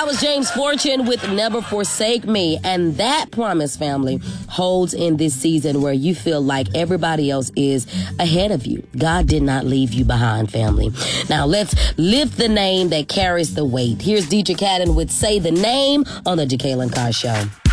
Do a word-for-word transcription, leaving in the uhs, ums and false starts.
That was James Fortune with Never Forsake Me. And that promise, family, holds in this season where you feel like everybody else is ahead of you. God did not leave you behind, family. Now, let's lift the name that carries the weight. Here's Deidre Cadden with Say the Name on the Jacqueline Carr Show.